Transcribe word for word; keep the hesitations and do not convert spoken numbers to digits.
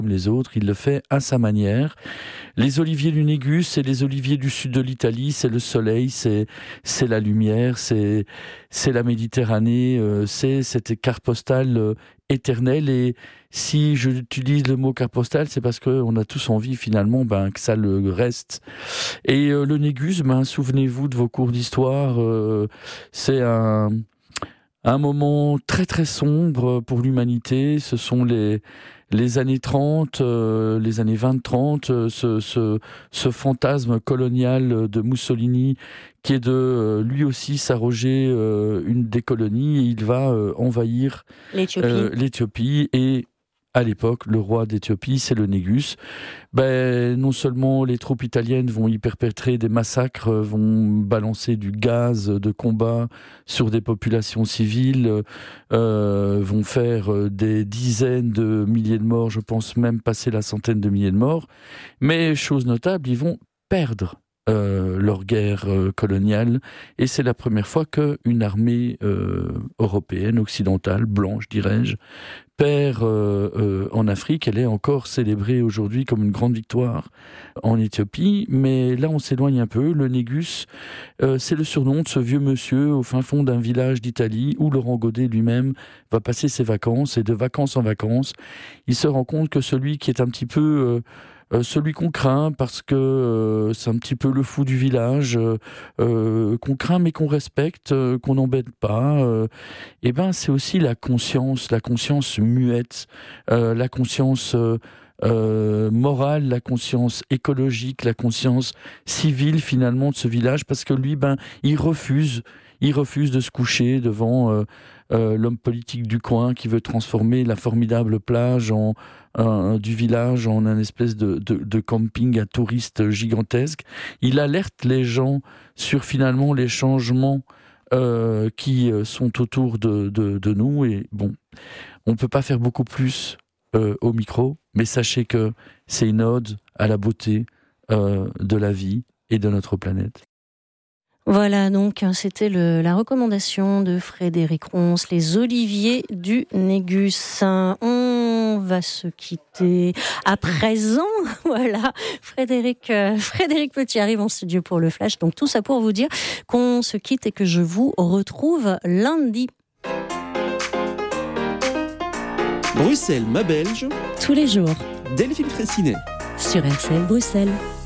les autres, il le fait à sa manière. Les oliviers du Négus, c'est les oliviers du sud de l'Italie, c'est le soleil, c'est, c'est la lumière, c'est, c'est la Méditerranée, euh, c'est cette carte postale euh, éternelle. Et si j'utilise le mot carte postale, c'est parce qu'on a tous envie finalement ben, que ça le reste. Et euh, le Négus, ben, souvenez-vous de vos cours d'histoire, euh, c'est un... un moment très très sombre pour l'humanité. Ce sont les, les années trente, euh, les années vingt trente, euh, ce, ce, ce fantasme colonial de Mussolini qui est de euh, lui aussi s'arroger euh, une des colonies, et il va euh, envahir L'Éthiopie. Euh, l'Éthiopie. Et à l'époque, le roi d'Éthiopie, c'est le Négus. Ben, non seulement les troupes italiennes vont y perpétrer des massacres, vont balancer du gaz de combat sur des populations civiles, euh, vont faire des dizaines de milliers de morts, je pense même passer la centaine de milliers de morts. Mais, chose notable, ils vont perdre Euh, leur guerre euh, coloniale, et c'est la première fois qu'une armée euh, européenne, occidentale, blanche dirais-je, perd euh, euh, en Afrique. Elle est encore célébrée aujourd'hui comme une grande victoire en Éthiopie, mais là on s'éloigne un peu. Le Négus, euh, c'est le surnom de ce vieux monsieur au fin fond d'un village d'Italie où Laurent Godet lui-même va passer ses vacances, et de vacances en vacances, il se rend compte que celui qui est un petit peu... Euh, Euh, celui qu'on craint parce que euh, c'est un petit peu le fou du village, euh, euh, qu'on craint mais qu'on respecte, euh, qu'on n'embête pas, euh, et ben c'est aussi la conscience, la conscience muette, euh, la conscience euh, euh, morale, la conscience écologique, la conscience civile finalement de ce village, parce que lui, ben, il refuse, il refuse de se coucher devant euh, euh, l'homme politique du coin qui veut transformer la formidable plage en, un, du village en un espèce de, de, de camping à touristes gigantesque. Il alerte les gens sur finalement les changements euh, qui sont autour de, de, de nous. Et bon, on ne peut pas faire beaucoup plus euh, au micro, mais sachez que c'est une ode à la beauté euh, de la vie et de notre planète. Voilà, donc c'était le, la recommandation de Frédéric Ronce, les oliviers du Négus. On va se quitter à présent. Voilà, Frédéric, euh, Frédéric Petit arrive en studio pour le Flash. Donc tout ça pour vous dire qu'on se quitte et que je vous retrouve lundi. Bruxelles, ma Belge. Tous les jours. Delphine Fraissinet. Sur R C L Bruxelles.